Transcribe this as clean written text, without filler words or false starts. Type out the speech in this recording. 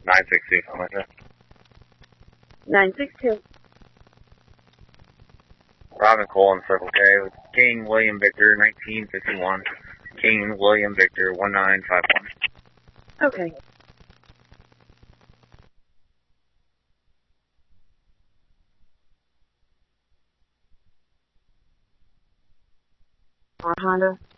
962, something like that. 962. Robin Cole in Circle K with King William Victor, 1951. King William Victor, 1951. Okay. Honda.